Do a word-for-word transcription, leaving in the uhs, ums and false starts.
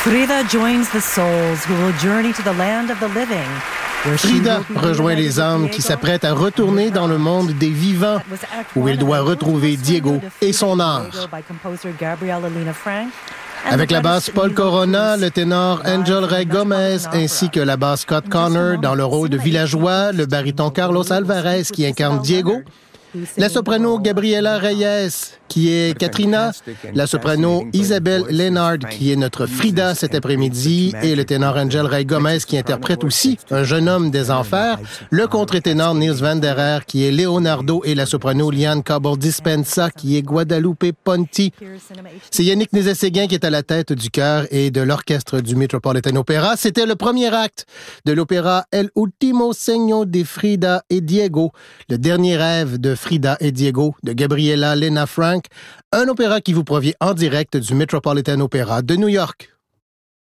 Frida joins the souls who will journey to the land of the living. Frida rejoint les âmes qui s'apprêtent à retourner dans le monde des vivants, où il doit retrouver Diego et son art. Avec la basse Paul Corona, le ténor Angel Ray Gomez ainsi que la basse Scott Connor dans le rôle de villageois, le baryton Carlos Alvarez qui incarne Diego, la soprano Gabriela Reyes qui est Katrina, la soprano Isabelle Lénard qui est notre Frida cet après-midi et le ténor Angel Ray Gomez qui interprète aussi un jeune homme des enfers, le contre-ténor Niels van der Aer qui est Leonardo et la soprano Liane Cabal-Dispenza qui est Guadalupe Ponti. C'est Yannick Nézet-Séguin qui est à la tête du chœur et de l'orchestre du Metropolitan Opera. C'était le premier acte de l'opéra El Último Sueño de Frida et Diego, le dernier rêve de Frida et Diego de Gabriela Lena Frank, un opéra qui vous provient en direct du Metropolitan Opera de New York.